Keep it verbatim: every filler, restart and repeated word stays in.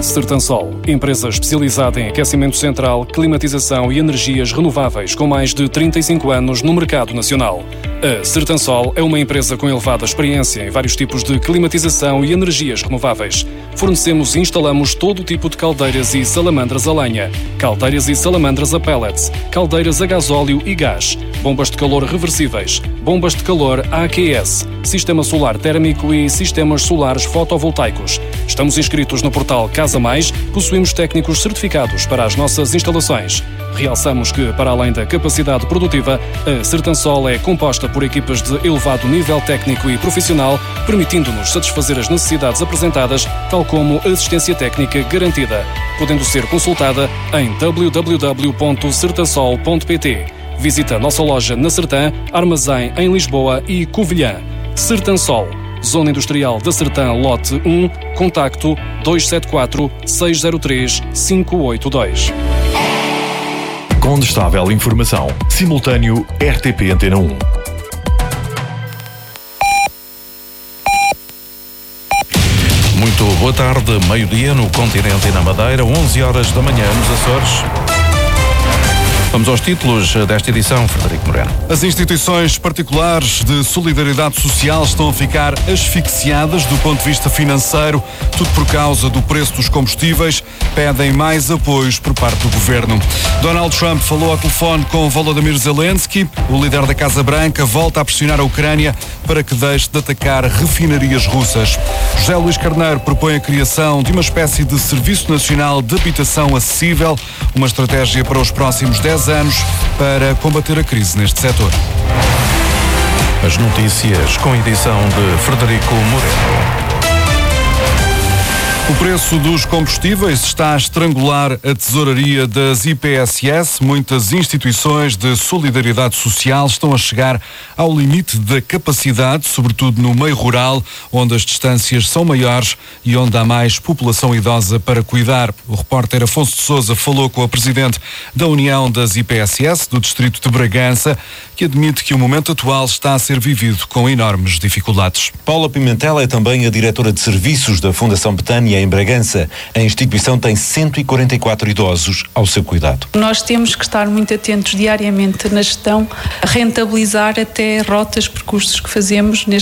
Sertansol, empresa especializada em aquecimento central, climatização e energias renováveis com mais de trinta e cinco anos no mercado nacional. A Sertansol é uma empresa com elevada experiência em vários tipos de climatização e energias renováveis. Fornecemos e instalamos todo tipo de caldeiras e salamandras a lenha, caldeiras e salamandras a pellets, caldeiras a gasóleo e gás, bombas de calor reversíveis, bombas de calor A Q S, sistema solar térmico e sistemas solares fotovoltaicos. Estamos inscritos no portal Casa Mais, possuímos técnicos certificados para as nossas instalações. Realçamos que, para além da capacidade produtiva, a Sertansol é composta por equipas de elevado nível técnico e profissional, permitindo-nos satisfazer as necessidades apresentadas, tal como assistência técnica garantida, podendo ser consultada em w w w ponto sertansol ponto p t. Visita a nossa loja na Sertã, armazém em Lisboa e Covilhã. Sertansol, Zona Industrial da Sertã, lote um, contacto dois sete quatro, seis zero três, cinco oito dois. Condestável Informação. Simultâneo R T P Antena um. Muito boa tarde, meio-dia no continente e na Madeira, onze horas da manhã nos Açores. Vamos aos títulos desta edição, Frederico Moreno. As instituições particulares de solidariedade social estão a ficar asfixiadas do ponto de vista financeiro, tudo por causa do preço dos combustíveis, pedem mais apoios por parte do governo. Donald Trump falou ao telefone com Volodymyr Zelensky. O líder da Casa Branca volta a pressionar a Ucrânia para que deixe de atacar refinarias russas. José Luís Carneiro propõe a criação de uma espécie de Serviço Nacional de Habitação Acessível, uma estratégia para os próximos dez anos para combater a crise neste setor. As notícias com edição de Frederico Moreno. O preço dos combustíveis está a estrangular a tesouraria das I P S S. Muitas instituições de solidariedade social estão a chegar ao limite da capacidade, sobretudo no meio rural, onde as distâncias são maiores e onde há mais população idosa para cuidar. O repórter Afonso de Sousa falou com a presidente da União das I P S S do distrito de Bragança, que admite que o momento atual está a ser vivido com enormes dificuldades. Paula Pimentel é também a diretora de serviços da Fundação Betânia em Bragança. A instituição tem cento e quarenta e quatro idosos ao seu cuidado. Nós temos que estar muito atentos diariamente na gestão, a rentabilizar até rotas, percursos que fazemos, neste